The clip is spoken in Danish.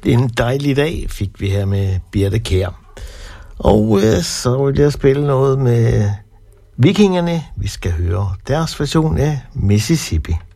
En dejlig dag fik vi her med Birthe Kjær. Og så vil jeg spille noget med Vikingerne. Vi skal høre deres version af Mississippi.